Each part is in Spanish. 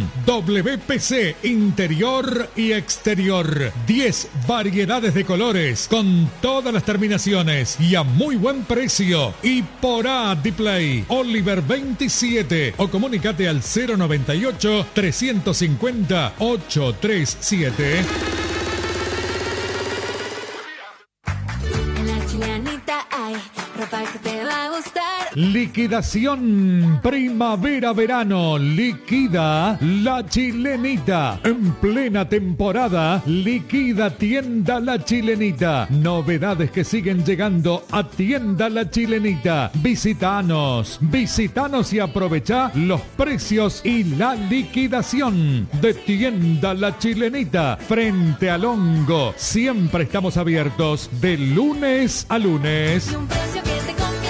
WPC, interior y exterior. 10 variedades de colores con todas las terminaciones y a muy buen precio. Y por Display, Oliver 27 o comunícate al 098 350 837. En la Chileanita hay ropa que te va a gustar. Liquidación primavera-verano. Liquida La Chilenita. En plena temporada, liquida Tienda La Chilenita. Novedades que siguen llegando a Tienda La Chilenita. Visítanos y aprovechá los precios y la liquidación de Tienda La Chilenita. Frente al Hongo. Siempre estamos abiertos de lunes a lunes. Y un precio que te conviene.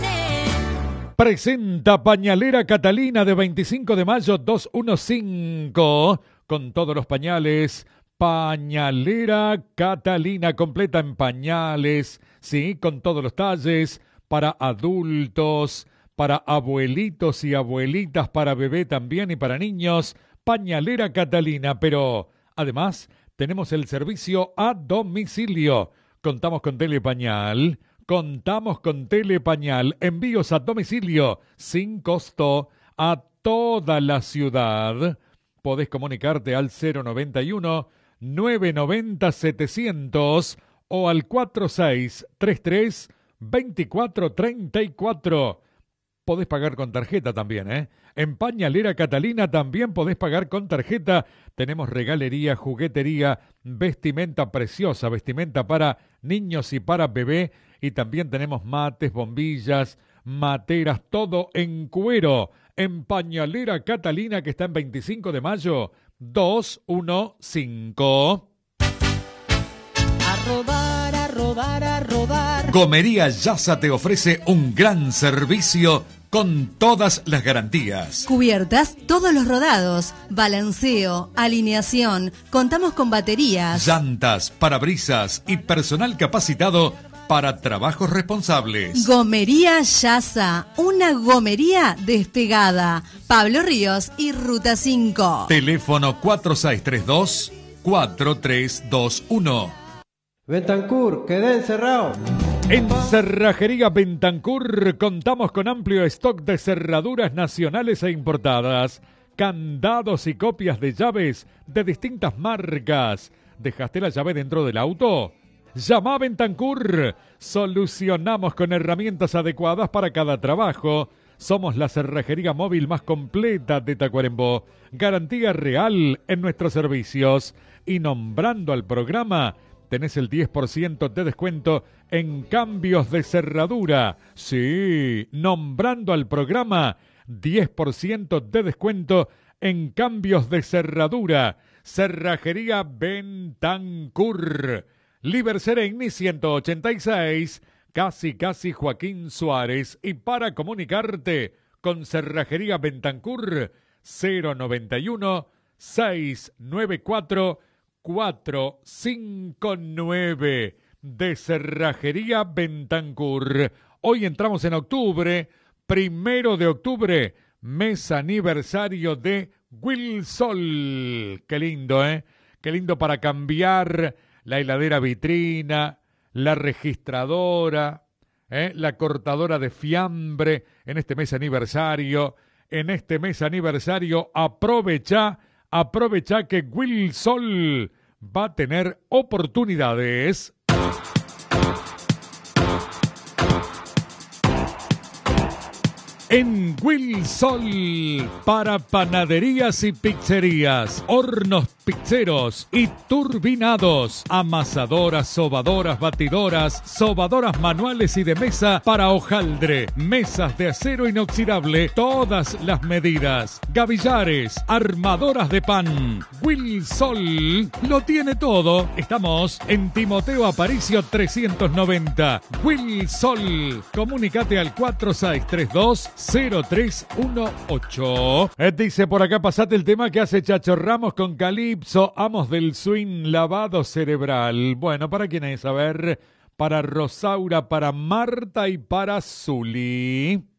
Presenta Pañalera Catalina de 25 de mayo 215 con todos los pañales. Pañalera Catalina completa en pañales, sí, con todos los talles para adultos, para abuelitos y abuelitas, para bebé también y para niños. Pañalera Catalina, pero además tenemos el servicio a domicilio. Contamos con Telepañal. Contamos con Telepañal, envíos a domicilio sin costo a toda la ciudad. Podés comunicarte al 091 990 700 o al 4633 2434. Podés pagar con tarjeta también, ¿eh? En Pañalera Catalina también podés pagar con tarjeta. Tenemos regalería, juguetería, vestimenta preciosa, vestimenta para niños y para bebé. Y también tenemos mates, bombillas, materas, todo en cuero. En Pañalera Catalina, que está en 25 de mayo, 215. A rodar, a rodar, a rodar. Gomería Yasa te ofrece un gran servicio con todas las garantías. Cubiertas todos los rodados, balanceo, alineación, contamos con baterías, Llantas, parabrisas y personal capacitado para trabajos responsables. Gomería Yasa, una gomería despegada. Pablo Ríos y Ruta 5. Teléfono 4632-4321. Bentancur, quedé encerrado. En Cerrajería Bentancur contamos con amplio stock de cerraduras nacionales e importadas, candados y copias de llaves de distintas marcas. ¿Dejaste la llave dentro del auto? Llama a Bentancur. Solucionamos con herramientas adecuadas para cada trabajo. Somos la cerrajería móvil más completa de Tacuarembó. Garantía real en nuestros servicios. Y nombrando al programa, tenés el 10% de descuento en cambios de cerradura. Sí, nombrando al programa, 10% de descuento en cambios de cerradura. Cerrajería Bentancur. Liber Seregni 186, casi Joaquín Suárez. Y para comunicarte con Cerrajería Bentancur, 091 694 459 de Cerrajería Bentancur. Hoy entramos en octubre, 1 de octubre, mes aniversario de Wilsol. Qué lindo, ¿eh? Qué lindo para cambiar la heladera vitrina, la registradora, la cortadora de fiambre en este mes aniversario. En este mes aniversario aprovecha que Wilsol va a tener oportunidades. En Wilsol, para panaderías y pizzerías, hornos pizzeros y turbinados, amasadoras, sobadoras, batidoras, sobadoras manuales y de mesa para hojaldre, mesas de acero inoxidable, todas las medidas, gavillares, armadoras de pan. Wilsol lo tiene todo. Estamos en Timoteo Aparicio 390. Wilsol, comunícate al 4632-0318. Dice por acá, pasate el tema que hace Chacho Ramos con Calipso, amos del swing, lavado cerebral. Bueno, ¿para quién es? A ver, para Rosaura, para Marta y para Zuli.